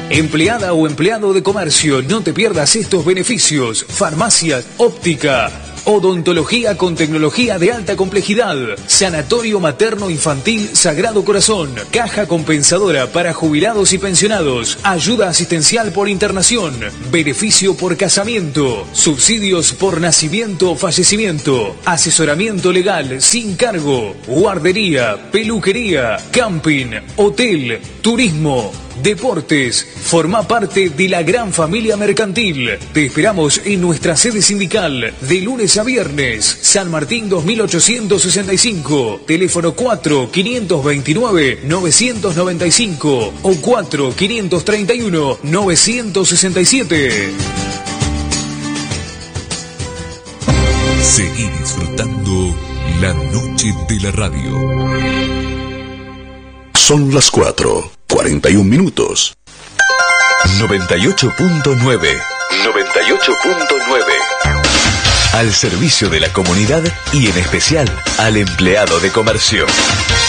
Empleada o empleado de comercio, no te pierdas estos beneficios. Farmacias, óptica, odontología con tecnología de alta complejidad, sanatorio materno-infantil Sagrado Corazón, caja compensadora para jubilados y pensionados, ayuda asistencial por internación, beneficio por casamiento, subsidios por nacimiento o fallecimiento, asesoramiento legal sin cargo, guardería, peluquería, camping, hotel, turismo, deportes. Forma parte de la gran familia mercantil. Te esperamos en nuestra sede sindical de lunes a viernes. San Martín 2865. Teléfono 4-529-995 o 4-531-967. Seguí disfrutando la noche de la radio. Son las 4:41. 98.9. 98.9. Al servicio de la comunidad y en especial al empleado de comercio.